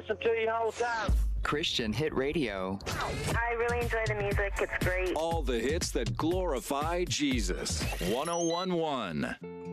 listen to you all the time. Christian Hit Radio. I really enjoy the music. It's great. All the hits that glorify Jesus. 1011.